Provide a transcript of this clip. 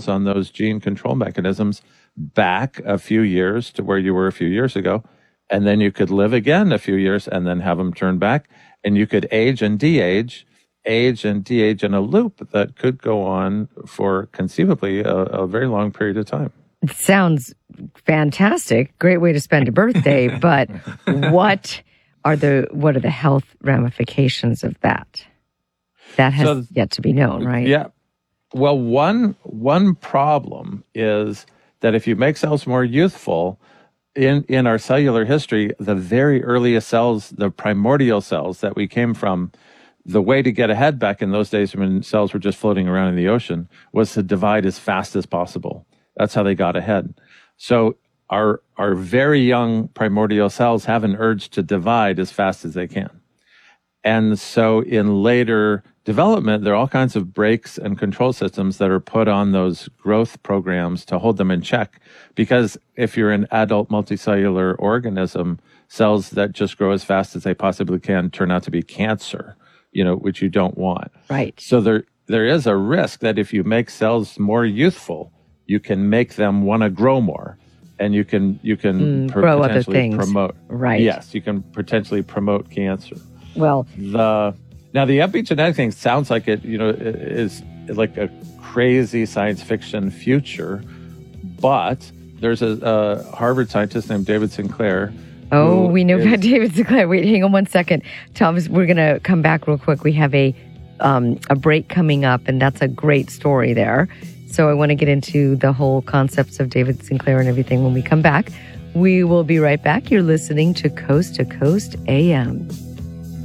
signals on those gene control mechanisms back a few years to where you were a few years ago. And then you could live again a few years and then have them turn back. And you could age and de-age in a loop that could go on for conceivably a very long period of time. It sounds fantastic. Great way to spend a birthday. But what are the health ramifications of that? That has yet to be known, right? Yeah. Well, one problem is that if you make cells more youthful, in our cellular history, the very earliest cells, the primordial cells that we came from, the way to get ahead back in those days when cells were just floating around in the ocean was to divide as fast as possible. That's how they got ahead. So our very young primordial cells have an urge to divide as fast as they can. And so in later development, there are all kinds of brakes and control systems that are put on those growth programs to hold them in check. Because if you're an adult multicellular organism, cells that just grow as fast as they possibly can turn out to be cancer, which you don't want. Right. So there is a risk that if you make cells more youthful, you can make them want to grow more. And you can grow other things. Promote. Right. Yes, you can potentially promote cancer. Well, now the epigenetic thing sounds like it is like a crazy science fiction future, but there's a Harvard scientist named David Sinclair. Oh, we know about David Sinclair. Wait, hang on one second, Thomas. We're going to come back real quick. We have a break coming up, and that's a great story there. So I want to get into the whole concepts of David Sinclair and everything when we come back. We will be right back. You're listening to Coast AM.